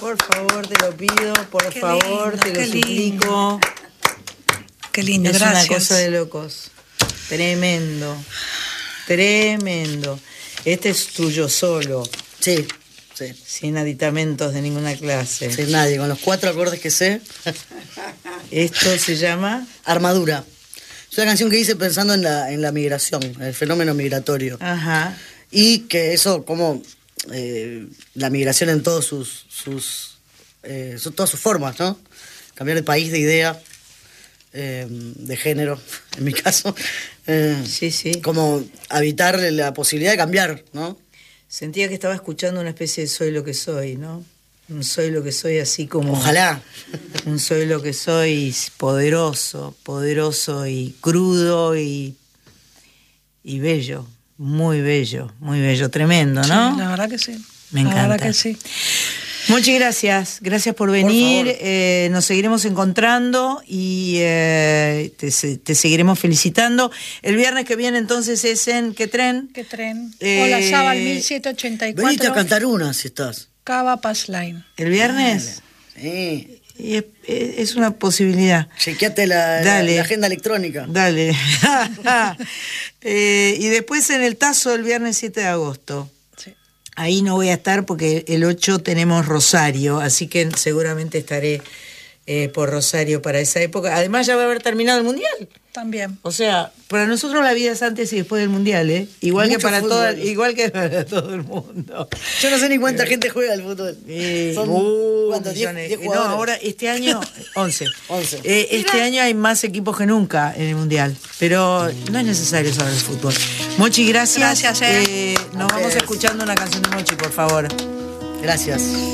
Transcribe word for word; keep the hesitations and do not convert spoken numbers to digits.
Por favor, te lo pido, por Qué favor, lindo, te lo qué suplico. Qué lindo, es gracias. una cosa de locos. Tremendo. Tremendo. Este es tuyo solo. Sí, sí. Sin aditamentos de ninguna clase. Sin nadie, con los cuatro acordes que sé. Esto se llama Armadura. Es una canción que hice pensando en la, en la migración, en el fenómeno migratorio. Ajá. Y que eso, como eh, la migración en todos sus, sus, eh, son todas sus formas, ¿no? Cambiar de país, de idea, eh, de género, en mi caso. Eh, sí, sí. Como habitar la posibilidad de cambiar, ¿no? Sentía que estaba escuchando una especie de Soy lo que soy, ¿no? Un soy lo que soy así como... Ojalá. Un soy lo que soy poderoso, poderoso y crudo y, y bello, muy bello, muy bello, tremendo, ¿no? Sí, la verdad que sí. Me encanta. La verdad que sí. Muchas gracias, gracias por venir, por eh, nos seguiremos encontrando y eh, te, te seguiremos felicitando. El viernes que viene entonces es en ¿qué tren? ¿Qué tren? Eh, Hola, Sábal mil setecientos ochenta y cuatro. Venite a cantar una si estás. Cava Pass Line. ¿El viernes? Sí. Y es, es una posibilidad. Chequeate la, la, la agenda electrónica. Dale. eh, y después en el Tazo el viernes siete de agosto. Sí. Ahí no voy a estar porque el ocho tenemos Rosario, así que seguramente estaré eh, por Rosario para esa época. Además ya va a haber terminado el Mundial. También. O sea, para nosotros la vida es antes y después del Mundial, ¿eh? Igual Mucho que para fútbol. toda, igual que para todo el mundo. Yo no sé ni cuánta gente juega al fútbol. Eh, Son uh, ¿cuántos? diez, diez no, jugadores. ahora este año once. once. Eh, este año hay más equipos que nunca en el Mundial, pero no es necesario saber el fútbol. Mochi, gracias. Gracias, eh. Eh, nos vamos escuchando una canción de Mochi, por favor. Gracias.